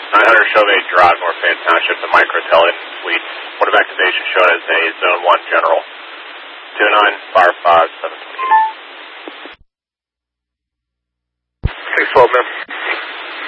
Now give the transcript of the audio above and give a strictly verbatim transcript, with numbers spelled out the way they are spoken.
nine hundred Chauvet Drive, North Fayette Township, the Microtel Suite. Port of activation shown as a Zone one General. two nine, Fire five, seven twenty-eight.